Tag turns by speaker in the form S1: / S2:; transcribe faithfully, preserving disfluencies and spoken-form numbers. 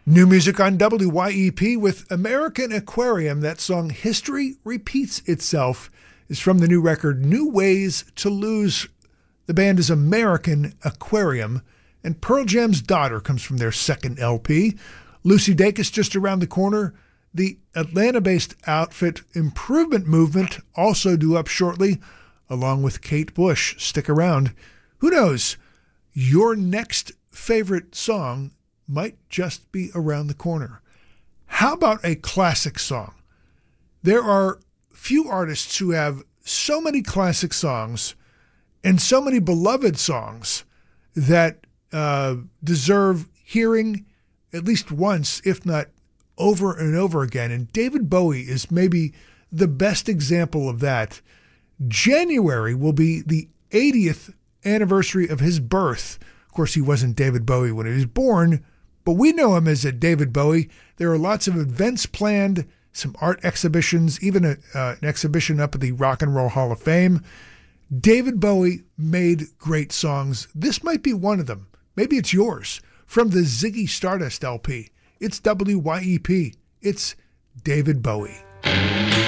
S1: New music on W Y E P with American Aquarium. That song, History Repeats Itself, is from the new record, New Ways to Lose. The band is American Aquarium, and Pearl Jam's Daughter comes from their second L P. Lucy Dacus just around the corner. The Atlanta-based outfit Improvement Movement also due up shortly, along with Kate Bush. Stick around. Who knows? Your next favorite song might just be around the corner. How about a classic song? There are few artists who have so many classic songs and so many beloved songs that uh, deserve hearing at least once, if not over and over again. And David Bowie is maybe the best example of that. January will be the eightieth anniversary of his birth. Of course, he wasn't David Bowie when he was born, but we know him as a David Bowie. There are lots of events planned, some art exhibitions, even a, uh, an exhibition up at the Rock and Roll Hall of Fame. David Bowie made great songs. This might be one of them. Maybe it's yours. From the Ziggy Stardust L P. It's W Y E P. It's David Bowie.